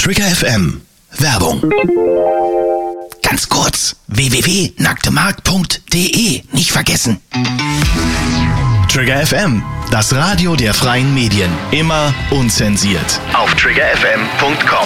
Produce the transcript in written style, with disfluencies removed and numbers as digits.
Trigger FM. Werbung. Ganz kurz. www.nacktemarkt.de. Nicht vergessen. Trigger FM. Das Radio der freien Medien. Immer unzensiert. Auf triggerfm.com.